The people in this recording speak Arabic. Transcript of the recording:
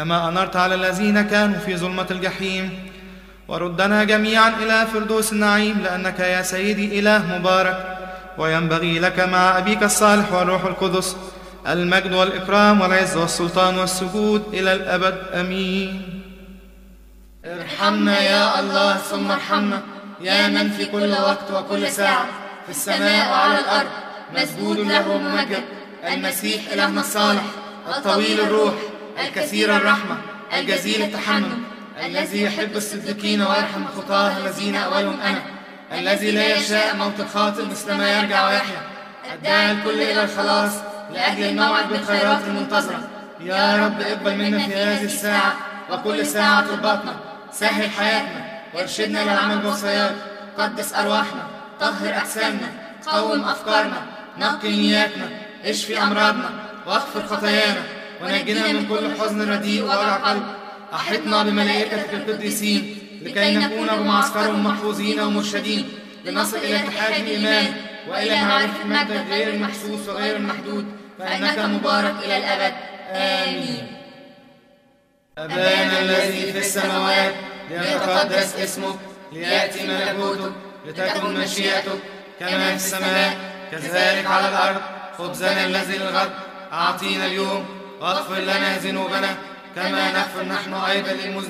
كما أنرت على الذين كانوا في ظلمة الجحيم، وردنا جميعا إلى فردوس النعيم، لأنك يا سيدي إله مبارك، وينبغي لك مع أبيك الصالح والروح القدس المجد والإكرام والعز والسلطان والسجود إلى الأبد. أمين. ارحمنا يا الله ثم ارحمنا، يا من في كل وقت وكل ساعة في السماء وعلى الأرض مسجود له ممجد، المسيح إلهنا الصالح الطويل الروح الكثير الرحمة الجزيل التحنن، الذي يحب الصديقين ويرحم الخطاة الذين أولهم أنا، الذي لا يشاء موت الخاطئ مثل ما يرجع ويحيا، الداعي الكل إلى الخلاص لأجل الموعد بالخيرات المنتظرة. يا رب اقبل منا في هذه الساعة وكل ساعة طلباتنا، سهل حياتنا وارشدنا للعمل بوصاياك، قدس أرواحنا، طهر أجسامنا، قوم أفكارنا، نقي نياتنا، اشفي أمراضنا واغفر خطايانا، ونجنا من كل حزن رديء ووجع قلب. أحطنا بملائكتك القديسين لكي نكون بمعسكرهم محفوظين ومرشدين، لنصل إلى اتحاد الإيمان وإلى معرفة مجدك غير المحسوس وغير المحدود، فإنك مبارك إلى الأبد. آمين. أبانا الذي في السماوات، ليتقدس اسمك، ليأتي ملكوتك، لتكن مشيئتك كما في السماء كذلك على الأرض. خبزنا الذي للغد أعطينا اليوم، واغفر لنا ذنوبنا كما نغفر نحن أيضا للمذنبين